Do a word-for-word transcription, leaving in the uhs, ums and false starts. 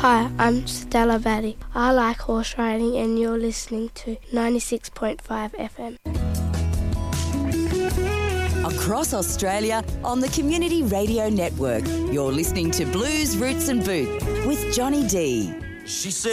Hi, I'm Stella Batty. I like horse riding and you're listening to ninety-six point five F M. Across Australia on the Community Radio Network, you're listening to Blues, Roots and Boots with Johnny D. She said